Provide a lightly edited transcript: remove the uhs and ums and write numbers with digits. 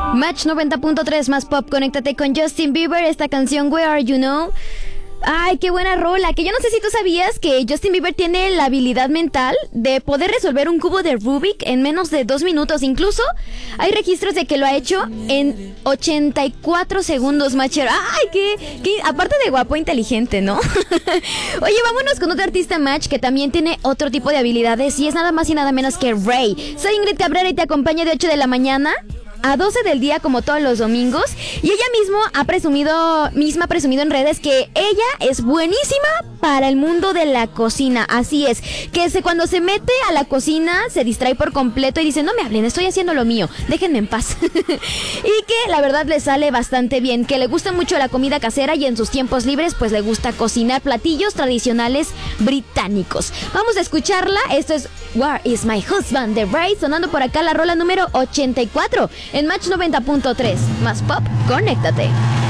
Match 90.3 más pop, conéctate con Justin Bieber, esta canción Where Are You Now. Ay, qué buena rola, que yo no sé si tú sabías que Justin Bieber tiene la habilidad mental de poder resolver un cubo de Rubik en menos de 2 minutos. Incluso hay registros de que lo ha hecho en 84 segundos, Matcher. Ay, que aparte de guapo, inteligente, ¿no? Oye, vámonos con otro artista, Match, que también tiene otro tipo de habilidades y es nada más y nada menos que Ray. Soy Ingrid Cabrera y te acompaño de 8 de la mañana a 12 del día como todos los domingos. Y ella ha presumido en redes que ella es buenísima para el mundo de la cocina. Así es, que cuando se mete a la cocina se distrae por completo y dice: no me hablen, estoy haciendo lo mío, déjenme en paz. Y que la verdad le sale bastante bien, que le gusta mucho la comida casera y en sus tiempos libres pues le gusta cocinar platillos tradicionales británicos. Vamos a escucharla. Esto es Where Is My Husband de Ray, sonando por acá la rola número 84 en Match 90.3 más pop, conéctate.